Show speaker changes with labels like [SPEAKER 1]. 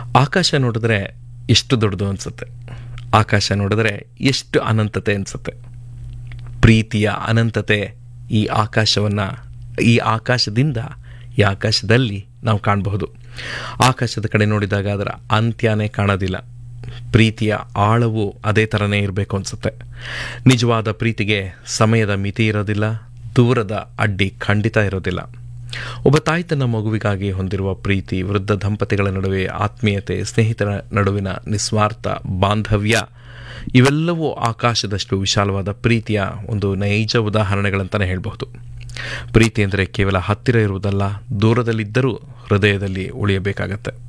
[SPEAKER 1] ಆಕಾಶ ನೋಡಿದ್ರೆ ಎಷ್ಟು ದೊಡ್ಡದು ಅನಿಸುತ್ತೆ, ಆಕಾಶ ನೋಡಿದ್ರೆ ಎಷ್ಟು ಅನಂತತೆ ಅನಿಸುತ್ತೆ. ಪ್ರೀತಿಯ ಅನಂತತೆ ಈ ಆಕಾಶವನ್ನು, ಈ ಆಕಾಶದಿಂದ ಈ ಆಕಾಶದಲ್ಲಿ ನಾವು ಕಾಣಬಹುದು. ಆಕಾಶದ ಕಡೆ ನೋಡಿದಾಗ ಅದರ ಅಂತ್ಯನೇ ಕಾಣೋದಿಲ್ಲ. ಪ್ರೀತಿಯ ಆಳವು ಅದೇ ಥರನೇ ಇರಬೇಕು ಅನಿಸುತ್ತೆ. ನಿಜವಾದ ಪ್ರೀತಿಗೆ ಸಮಯದ ಮಿತಿ ಇರೋದಿಲ್ಲ, ದೂರದ ಅಡ್ಡಿ ಖಂಡಿತ ಇರೋದಿಲ್ಲ. ಒಬ್ಬ ತಾಯಿ ತನ್ನ ಮಗುವಿಗಾಗಿ ಹೊಂದಿರುವ ಪ್ರೀತಿ, ವೃದ್ಧ ದಂಪತಿಗಳ ನಡುವೆ ಆತ್ಮೀಯತೆ, ಸ್ನೇಹಿತರ ನಡುವಿನ ನಿಸ್ವಾರ್ಥ ಬಾಂಧವ್ಯ, ಇವೆಲ್ಲವೂ ಆಕಾಶದಷ್ಟು ವಿಶಾಲವಾದ ಪ್ರೀತಿಯ ಒಂದು ನೈಜ ಉದಾಹರಣೆಗಳಂತಲೇ ಹೇಳಬಹುದು. ಪ್ರೀತಿ ಅಂದರೆ ಕೇವಲ ಹತ್ತಿರ ಇರುವುದಲ್ಲ, ದೂರದಲ್ಲಿದ್ದರೂ ಹೃದಯದಲ್ಲಿ ಉಳಿಯಬೇಕಾಗತ್ತೆ.